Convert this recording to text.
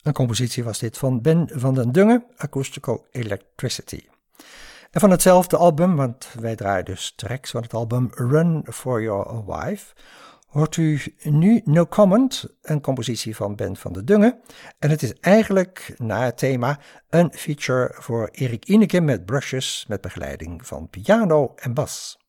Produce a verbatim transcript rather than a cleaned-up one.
Een compositie was dit van Ben van den Dungen, Acoustical Electricity. En van hetzelfde album, want wij draaien dus tracks van het album Run for Your Wife, hoort u nu No Comment, een compositie van Ben van den Dungen. En het is eigenlijk, na het thema, een feature voor Erik Ineke met brushes met begeleiding van piano en bas.